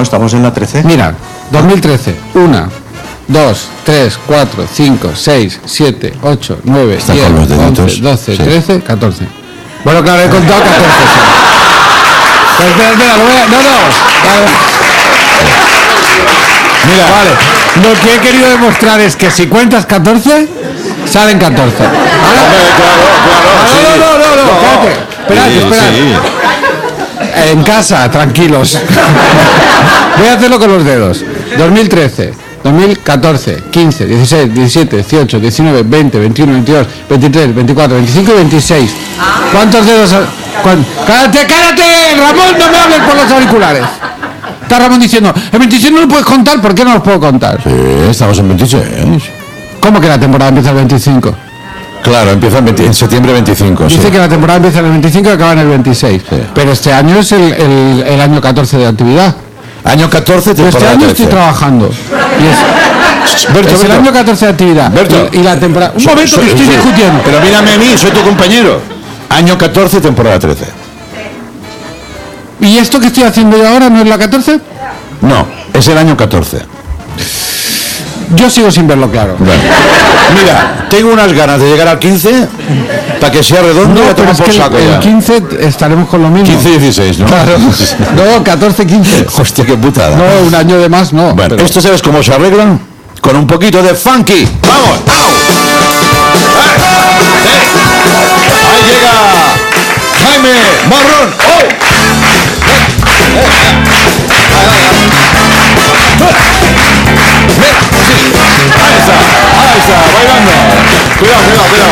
estamos en la 13. Mira, 2013, 1, 2, 3, 4, 5, 6, 7, 8, 9, Está 10, con los deditos. 11, 12, Sí. 13, 14. Bueno, claro, he contado 14. Pero espera, lo voy a... No. Vale. Mira, vale. Lo que he querido demostrar es que si cuentas 14, salen 14. Claro, Espérate. En casa, tranquilos. Voy a hacerlo con los dedos. 2013, 2014, 15, 16, 17, 18, 19, 20, 21, 22, 23, 24, 25 y 26. ¿Cuántos dedos? ¡Cállate! Ramón, no me hables por los auriculares. Está Ramón diciendo, el 26 no lo puedes contar, ¿por qué no los puedo contar? Sí, estamos en 26. ¿Cómo que la temporada empieza el 25? Claro, empieza en septiembre 25. Dice sí. que la temporada empieza en el 25 y acaba en el 26. Sí. Pero este año es el año 14 de actividad. Año 14, Pero este temporada año 13. estoy trabajando. Y Berto, es el Berto. año 14 de actividad. Berto. Y la temporada... Un momento que estoy discutiendo. Pero mírame a mí, soy tu compañero. Año 14, temporada 13. ¿Y esto que estoy haciendo yo ahora no es la 14? No, es el año 14. Yo sigo sin verlo claro. Bueno. Mira, tengo unas ganas de llegar al 15 para que sea redondo y No, a pero tomar es por que saco el ya. 15 estaremos con lo mismo. 15 y 16, ¿no? Claro. No, 14, 15. Hostia, qué putada. No, un año de más no. Bueno, pero- ¿esto sabes cómo se arregla? Con un poquito de funky. ¡Vamos! ¡Au! Ahí llega Jaime Marrón. ¡Oh! Ahí está, bailando. Cuidado.